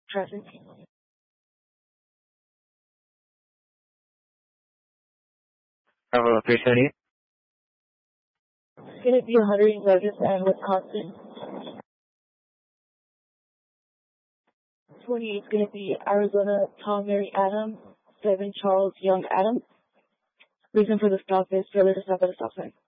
Traffic. Bravo 378. It's going to be 111th and Wisconsin. 28 is going to be Arizona Tom Mary Adam, 7 Charles Young Adam. Reason for the stop is failure to stop at a stop sign.